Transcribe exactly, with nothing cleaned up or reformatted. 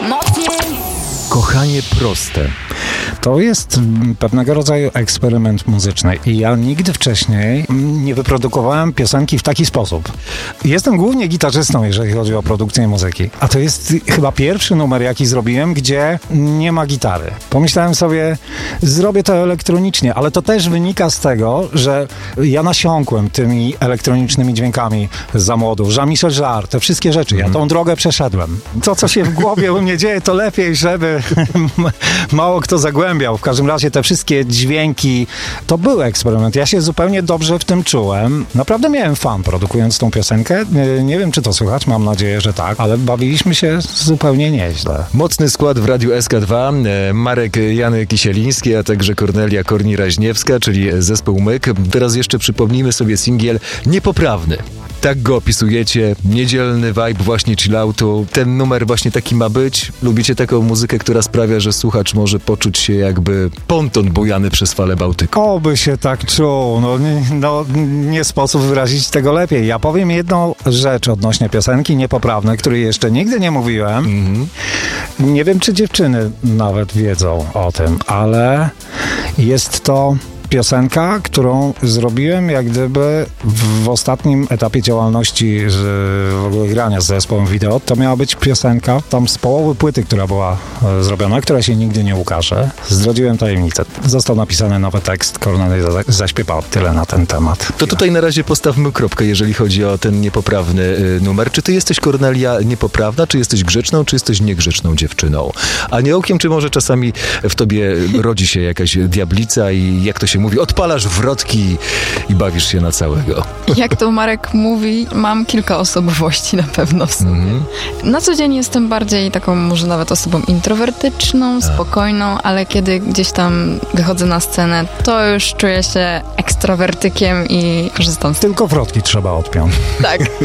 Mocniej. Kochanie proste. To jest pewnego rodzaju eksperyment muzyczny i ja nigdy wcześniej nie wyprodukowałem piosenki w taki sposób. Jestem głównie gitarzystą, jeżeli chodzi o produkcję muzyki, a to jest chyba pierwszy numer, jaki zrobiłem, gdzie nie ma gitary. Pomyślałem sobie, zrobię to elektronicznie, ale to też wynika z tego, że ja nasiąkłem tymi elektronicznymi dźwiękami za młodów. Jean-Michel Jarre, te wszystkie rzeczy. Ja tą drogę przeszedłem. To, co się w głowie u mnie dzieje, to lepiej, żeby mało kto zagłębiał. W każdym razie te wszystkie dźwięki, to był eksperyment. Ja się zupełnie dobrze w tym czułem. Naprawdę miałem fan produkując tą piosenkę. Nie, nie wiem, czy to słychać, mam nadzieję, że tak, ale bawiliśmy się zupełnie nieźle. Mocny skład w Radiu S K dwa. Marek Jany Kisieliński, a także Kornelia Korni-Raźniewska, czyli zespół Myk. Teraz jeszcze przypomnijmy sobie singiel Niepoprawny. Tak go opisujecie, niedzielny vibe właśnie chilloutu. Ten numer właśnie taki ma być. Lubicie taką muzykę, która sprawia, że słuchacz może poczuć się jakby ponton bujany przez falę Bałtyku. Oby się tak czuł. No, nie, no, nie sposób wyrazić tego lepiej. Ja powiem jedną rzecz odnośnie piosenki Niepoprawne, której jeszcze nigdy nie mówiłem. Mm-hmm. Nie wiem, czy dziewczyny nawet wiedzą o tym, ale jest to piosenka, którą zrobiłem jak gdyby w ostatnim etapie działalności z, w ogóle grania z zespołem wideo. To miała być piosenka tam z połowy płyty, która była e, zrobiona, która się nigdy nie ukaże. Zdradziłem tajemnicę. Został napisany nowy tekst, Kornelia zaśpiewał. Tyle na ten temat. To tutaj na razie postawmy kropkę, jeżeli chodzi o ten niepoprawny y, numer. Czy ty jesteś, Kornelia, niepoprawna? Czy jesteś grzeczną, czy jesteś niegrzeczną dziewczyną? Aniołkiem, czy może czasami w tobie rodzi się jakaś diablica i jak to się mówi, odpalasz wrotki i bawisz się na całego. Jak to Marek mówi, mam kilka osobowości na pewno w sobie. Mm. Na co dzień jestem bardziej taką może nawet osobą introwertyczną, spokojną, ale kiedy gdzieś tam wychodzę na scenę, to już czuję się ekstrawertykiem i korzystam z tego. Tylko wrotki trzeba odpiąć. Tak.